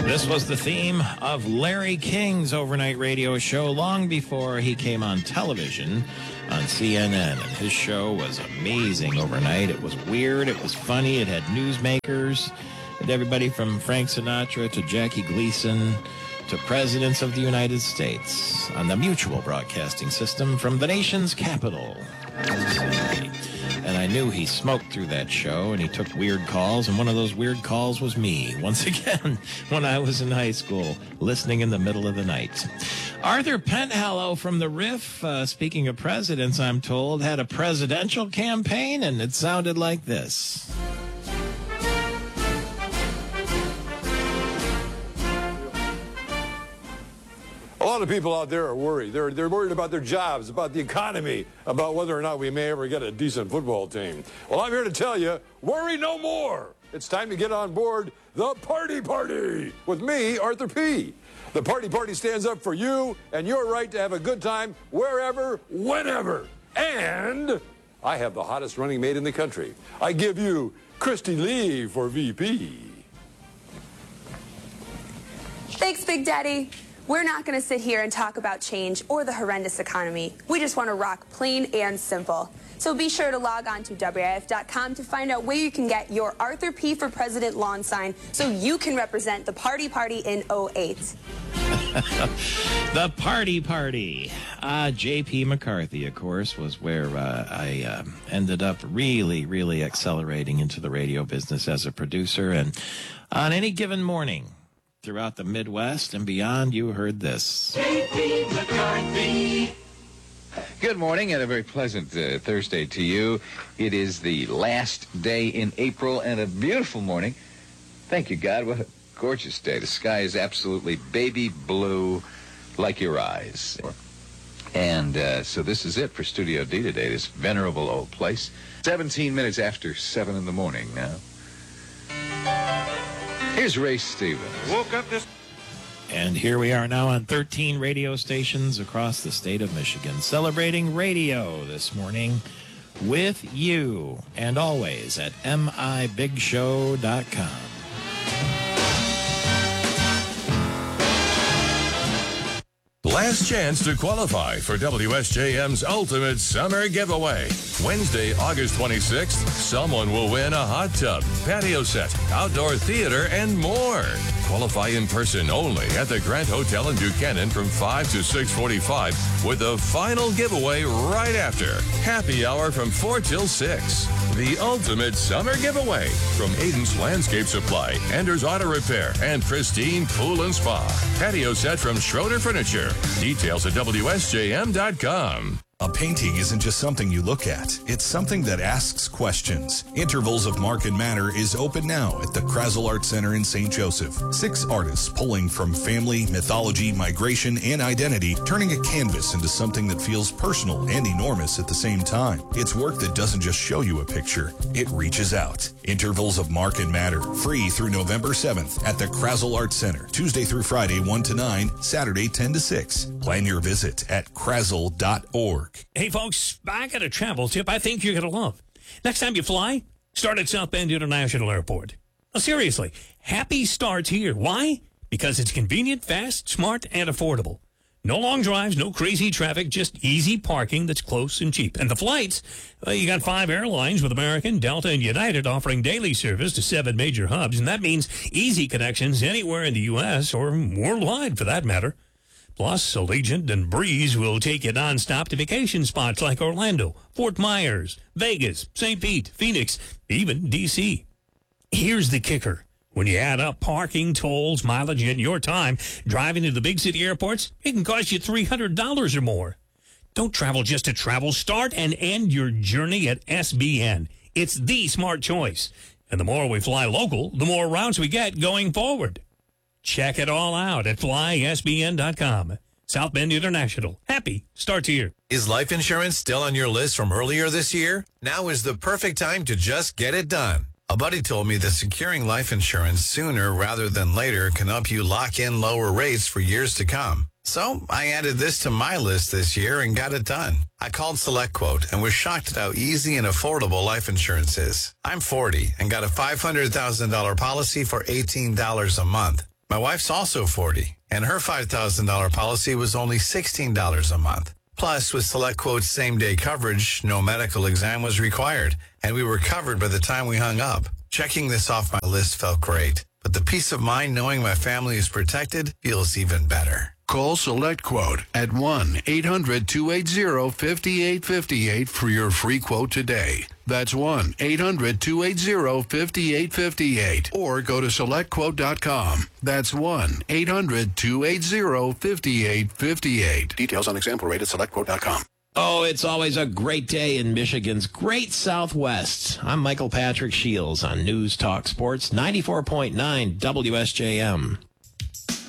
This was the theme of Larry King's overnight radio show long before he came on television on CNN. And his show was amazing overnight. It was weird. It was funny. It had newsmakers. It had everybody from Frank Sinatra to Jackie Gleason to presidents of the United States on the Mutual Broadcasting System from the nation's capital. And I knew he smoked through that show, and he took weird calls, and one of those weird calls was me, once again, when I was in high school, listening in the middle of the night. Arthur Penhallow from The Riff, speaking of presidents, I'm told, had a presidential campaign, and it sounded like this. A lot of people out there are worried. They're worried about their jobs, about the economy, about whether or not we may ever get a decent football team. Well, I'm here to tell you, worry no more. It's time to get on board the Party Party with me, Arthur P. The Party Party stands up for you and your right to have a good time wherever, whenever. And I have the hottest running mate in the country. I give you Christy Lee for VP. Thanks, Big Daddy. We're not going to sit here and talk about change or the horrendous economy. We just want to rock plain and simple. So be sure to log on to WIF.com to find out where you can get your Arthur P. for President lawn sign so you can represent the Party Party in 08. The Party Party. J.P. McCarthy, of course, was where I ended up really accelerating into the radio business as a producer. And on any given morning, throughout the Midwest and beyond, you heard this. J.P. McCarthy. Good morning and a very pleasant Thursday to you. It is the last day in April and a beautiful morning. Thank you, God. What a gorgeous day. The sky is absolutely baby blue like your eyes. And so this is it for Studio D today, this venerable old place. 17 minutes after 7 in the morning now. Here's Ray Stevens. Woke up this... And here we are now on 13 radio stations across the state of Michigan, celebrating radio this morning with you, and always at mibigshow.com. Last chance to qualify for WSJM's Ultimate Summer Giveaway. Wednesday, August 26th, someone will win a hot tub, patio set, outdoor theater, and more. Qualify in person only at the Grant Hotel in Buchanan from 5 to 6:45 with the final giveaway right after. Happy hour from 4 till 6. The Ultimate Summer Giveaway from Aiden's Landscape Supply, Ender's Auto Repair, and Pristine Pool and Spa. Patio set from Schroeder Furniture. Details at WSJM.com. A painting isn't just something you look at. It's something that asks questions. Intervals of Mark and Matter is open now at the Krazel Art Center in St. Joseph. 6 artists pulling from family, mythology, migration, and identity, turning a canvas into something that feels personal and enormous at the same time. It's work that doesn't just show you a picture. It reaches out. Intervals of Mark and Matter, free through November 7th at the Krazel Art Center. Tuesday through Friday, 1 to 9, Saturday, 10 to 6. Plan your visit at krazel.org. Hey, folks, I got a travel tip I think you're going to love. Next time you fly, start at South Bend International Airport. No, seriously, happy starts here. Why? Because it's convenient, fast, smart, and affordable. No long drives, no crazy traffic, just easy parking that's close and cheap. And the flights, you got 5 airlines with American, Delta, and United offering daily service to 7 major hubs. And that means easy connections anywhere in the U.S. or worldwide, for that matter. Plus, Allegiant and Breeze will take you nonstop to vacation spots like Orlando, Fort Myers, Vegas, St. Pete, Phoenix, even D.C. Here's the kicker. When you add up parking, tolls, mileage, and your time driving to the big city airports, it can cost you $300 or more. Don't travel just to travel. Start and end your journey at SBN. It's the smart choice. And the more we fly local, the more routes we get going forward. Check it all out at flysbn.com. South Bend International. Happy starts here. Is life insurance still on your list from earlier this year? Now is the perfect time to just get it done. A buddy told me that securing life insurance sooner rather than later can help you lock in lower rates for years to come. So I added this to my list this year and got it done. I called SelectQuote and was shocked at how easy and affordable life insurance is. I'm 40 and got a $500,000 policy for $18 a month. My wife's also 40, and her $5,000 policy was only $16 a month. Plus, with SelectQuote's same-day coverage, no medical exam was required, and we were covered by the time we hung up. Checking this off my list felt great, but the peace of mind knowing my family is protected feels even better. Call SelectQuote at 1-800-280-5858 for your free quote today. That's 1-800-280-5858. Or go to SelectQuote.com. That's 1-800-280-5858. Details on example rate at SelectQuote.com. Oh, it's always a great day in Michigan's great Southwest. I'm Michael Patrick Shields on News Talk Sports 94.9 WSJM.